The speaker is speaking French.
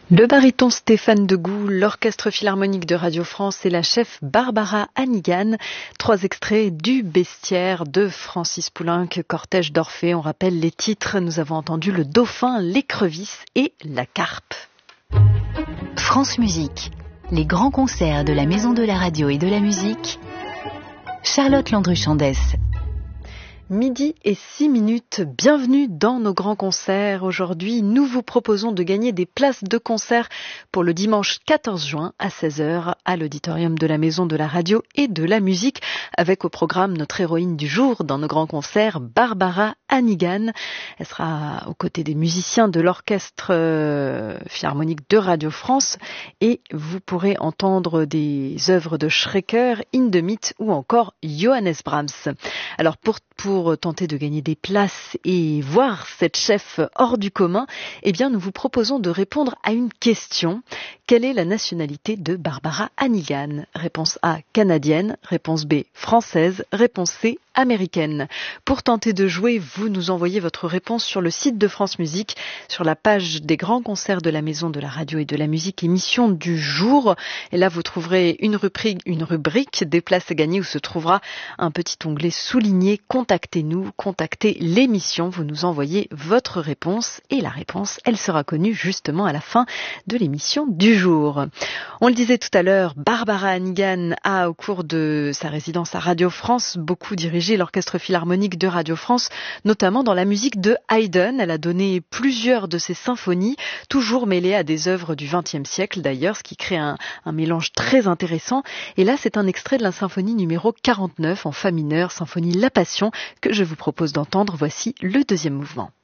Le baryton Stéphane Degout, l'Orchestre Philharmonique de Radio France et la chef Barbara Hannigan. 3 extraits du Bestiaire de Francis Poulenc, Cortège d'Orphée. On rappelle les titres. Nous avons entendu le Dauphin, l'écrevisse et la carpe. France Musique, les grands concerts de la Maison de la Radio et de la Musique. Charlotte Landru-Chandès. Midi et 6 minutes, bienvenue dans nos grands concerts. Aujourd'hui, nous vous proposons de gagner des places de concert pour le dimanche 14 juin à 16h à l'auditorium de la Maison de la Radio et de la Musique, avec au programme notre héroïne du jour dans nos grands concerts, Barbara Hannigan. Elle sera aux côtés des musiciens de l'Orchestre Philharmonique de Radio France et vous pourrez entendre des œuvres de Schreker, Hindemith ou encore Johannes Brahms. Alors pour tenter de gagner des places et voir cette chef hors du commun, eh bien nous vous proposons de répondre à une question. Quelle est la nationalité de Barbara Hannigan? Réponse A, canadienne. Réponse B, française. Réponse C, américaine. Pour tenter de jouer, vous nous envoyez votre réponse sur le site de France Musique, sur la page des grands concerts de la Maison de la Radio et de la Musique, émission du jour. Et là, vous trouverez une rubrique des places à gagner où se trouvera un petit onglet souligné « Contactez-nous », contactez l'émission. Vous nous envoyez votre réponse et la réponse, elle sera connue justement à la fin de l'émission du jour. On le disait tout à l'heure, Barbara Hannigan a, au cours de sa résidence à Radio France, beaucoup dirigé l'Orchestre Philharmonique de Radio France, notamment dans la musique de Haydn. Elle a donné plusieurs de ses symphonies, toujours mêlées à des œuvres du XXe siècle d'ailleurs, ce qui crée un mélange très intéressant. Et là, c'est un extrait de la symphonie numéro 49 en fa mineur, symphonie La Passion, que je vous propose d'entendre. Voici le deuxième mouvement.